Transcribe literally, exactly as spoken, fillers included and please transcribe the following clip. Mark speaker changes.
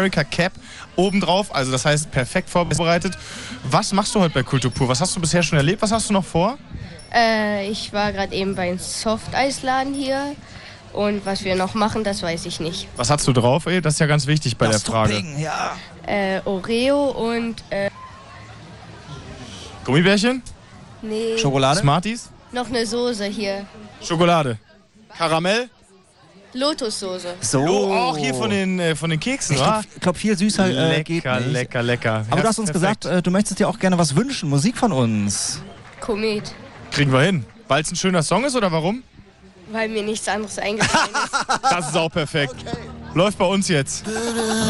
Speaker 1: America Cap obendrauf. Also das heißt, perfekt vorbereitet. Was machst du heute bei Kulturpur? Was hast du bisher schon erlebt? Was hast du noch vor?
Speaker 2: Äh, ich war gerade eben beim Softeisladen hier. Und was wir noch machen, das weiß ich nicht.
Speaker 1: Was hast du drauf, ey? Das ist ja ganz wichtig bei
Speaker 3: Das
Speaker 1: der Frage.
Speaker 3: Topping, ja.
Speaker 2: Äh, Oreo und, äh,
Speaker 1: Gummibärchen?
Speaker 2: nee,
Speaker 3: Schokolade?
Speaker 1: Smarties?
Speaker 2: noch eine Soße hier.
Speaker 1: Schokolade. Karamell?
Speaker 2: Lotussoße.
Speaker 3: So.
Speaker 1: Oh, auch hier von den, äh, von den Keksen,
Speaker 3: Ich
Speaker 1: wa?
Speaker 3: glaube, glaub, viel süßer äh, geht
Speaker 1: Lecker,
Speaker 3: nicht.
Speaker 1: lecker, lecker.
Speaker 3: Aber
Speaker 1: Ja,
Speaker 3: du hast uns
Speaker 1: perfekt.
Speaker 3: gesagt, äh, du möchtest dir auch gerne was wünschen. Musik von uns.
Speaker 2: Komet.
Speaker 1: Kriegen wir hin. Weil es ein schöner Song ist oder warum?
Speaker 2: Weil mir nichts anderes eingefallen ist.
Speaker 1: Das ist auch perfekt. Läuft bei uns jetzt.